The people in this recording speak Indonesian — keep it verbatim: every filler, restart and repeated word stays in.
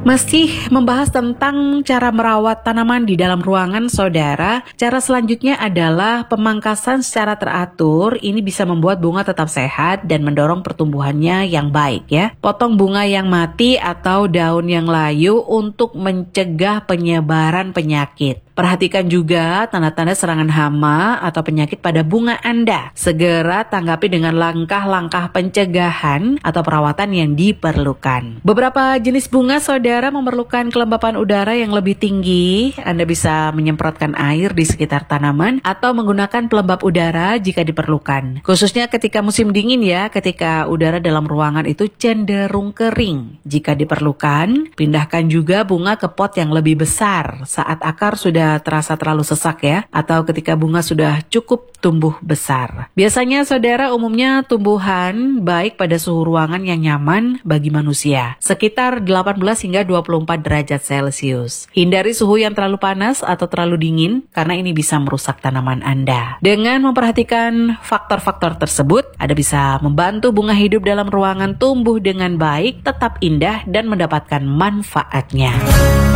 Masih membahas tentang cara merawat tanaman di dalam ruangan, saudara. Cara selanjutnya adalah pemangkasan secara teratur. Ini bisa membuat bunga tetap sehat dan mendorong pertumbuhannya yang baik ya. Potong bunga yang mati atau daun yang layu untuk mencegah penyebaran penyakit. Perhatikan juga tanda-tanda serangan hama atau penyakit pada bunga Anda. Segera tanggapi dengan langkah-langkah pencegahan atau perawatan yang diperlukan. Beberapa jenis bunga, saudara, memerlukan kelembapan udara yang lebih tinggi. Anda bisa menyemprotkan air di sekitar tanaman atau menggunakan pelembab udara jika diperlukan. Khususnya ketika musim dingin ya, ketika udara dalam ruangan itu cenderung kering. Jika diperlukan, pindahkan juga bunga ke pot yang lebih besar saat akar sudah terasa terlalu sesak ya, atau ketika bunga sudah cukup tumbuh besar. Biasanya, saudara, umumnya tumbuhan baik pada suhu ruangan yang nyaman bagi manusia, sekitar delapan belas hingga dua puluh empat derajat Celcius. Hindari suhu yang terlalu panas atau terlalu dingin karena ini bisa merusak tanaman Anda. Dengan memperhatikan faktor-faktor tersebut, Anda bisa membantu bunga hidup dalam ruangan tumbuh dengan baik, tetap indah dan mendapatkan manfaatnya.